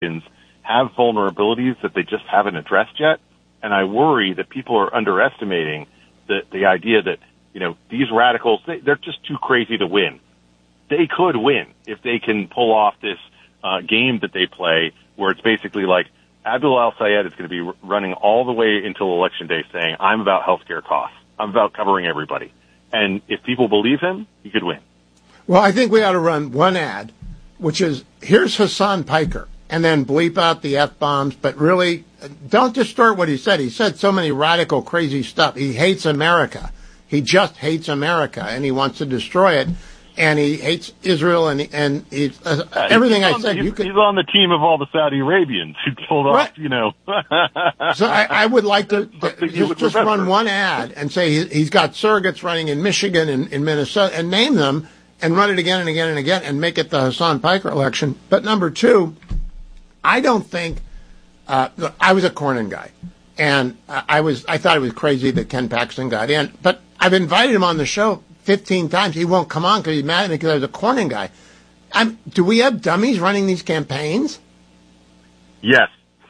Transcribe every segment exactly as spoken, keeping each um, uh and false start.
have vulnerabilities that they just haven't addressed yet. And I worry that people are underestimating the, the idea that, you know, these radicals, they, they're just too crazy to win. They could win if they can pull off this uh, game that they play where it's basically like Abdul al-Sayed is going to be running all the way until Election Day saying, I'm about healthcare costs. I'm about covering everybody. And if people believe him, he could win. Well, I think we ought to run one ad, which is, here's Hassan Piker, and then bleep out the F-bombs, but really don't distort what he said. He said so many radical, crazy stuff. He hates America. He just hates America, and he wants to destroy it. And he hates Israel, and and he, uh, uh, everything I said. He's, you could, he's on the team of all the Saudi Arabians who pulled right. off, you know. So I, I would like to, to just, just run one ad and say he, he's got surrogates running in Michigan and in Minnesota, and name them, and run it again and again and again, and make it the Hassan Piker election. But number two, I don't think uh, I was a Cornyn guy, and I was I thought it was crazy that Ken Paxton got in, but I've invited him on the show fifteen times. He won't come on because he's mad at me because I was a Cornyn guy. I'm, do we have dummies running these campaigns? Yes.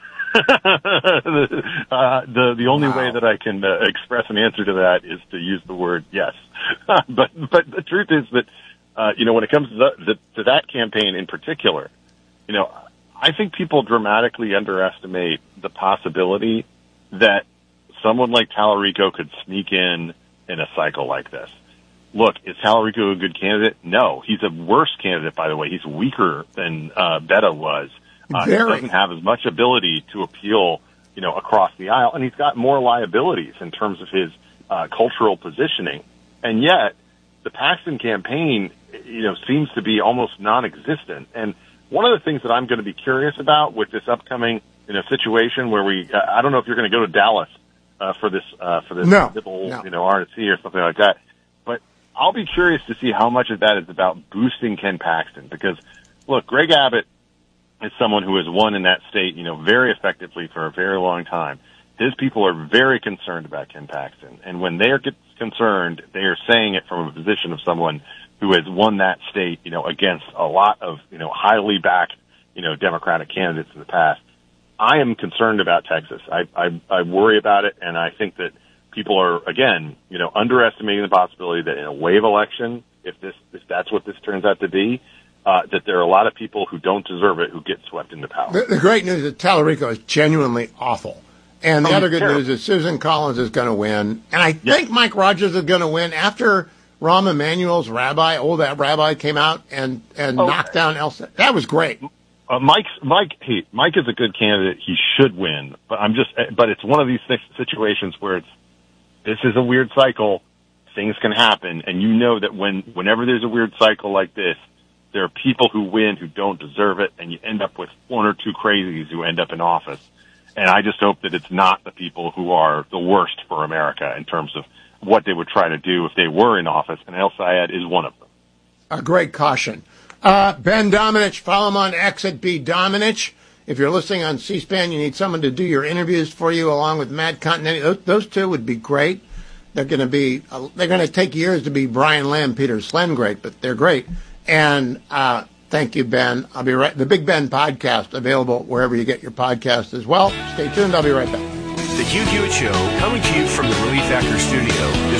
the, uh, the the only wow. way that I can uh, express an answer to that is to use the word yes. but but the truth is that uh, you know, when it comes to, the, the, to that campaign in particular, you know, I think people dramatically underestimate the possibility that someone like Tallarico could sneak in in a cycle like this. Look, is Tallarico a good candidate? No. He's a worse candidate, by the way. He's weaker than uh, Betta was. Uh, he doesn't have as much ability to appeal, you know, across the aisle, and he's got more liabilities in terms of his uh, cultural positioning. And yet, the Paxton campaign, you know, seems to be almost non-existent. And one of the things that I'm going to be curious about with this upcoming, you know, situation where we, uh, I don't know if you're going to go to Dallas uh, for this, uh, for this no, little, no. you know, R N C or something like that. I'll be curious to see how much of that is about boosting Ken Paxton, because, look, Greg Abbott is someone who has won in that state, you know, very effectively for a very long time. His people are very concerned about Ken Paxton, and when they are concerned, they are saying it from a position of someone who has won that state, you know, against a lot of, you know, highly backed, you know, Democratic candidates in the past. I am concerned about Texas. I, I, I worry about it, and I think that people are, again, you know, underestimating the possibility that in a wave election, if this, if that's what this turns out to be, uh, that there are a lot of people who don't deserve it who get swept into power. The, the great news is that Tallarico is genuinely awful. And the oh, other good terrible. news is Susan Collins is going to win. And I yes. think Mike Rogers is going to win after Rahm Emanuel's rabbi, old that rabbi, came out and, and oh, knocked down Elsa. That was great. Uh, Mike's, Mike, hey, Mike is a good candidate. He should win. But I'm just, but it's one of these situations where it's, this is a weird cycle. Things can happen. And you know that when, whenever there's a weird cycle like this, there are people who win who don't deserve it, and you end up with one or two crazies who end up in office. And I just hope that it's not the people who are the worst for America in terms of what they would try to do if they were in office, and El Sayed is one of them. A great caution. Uh, Ben Domenech, follow him on X at B Domenech. If you're listening on C-SPAN, you need someone to do your interviews for you along with Matt Continetti. Those, those two would be great. They're going to be, uh, they're going to take years to be Brian Lamb, Peter Slen great, but they're great. And, uh, thank you, Ben. I'll be right, the Big Ben podcast available wherever you get your podcast as well. Stay tuned. I'll be right back. The Hugh Hewitt Show, coming to you from the Relief Factor Studio, is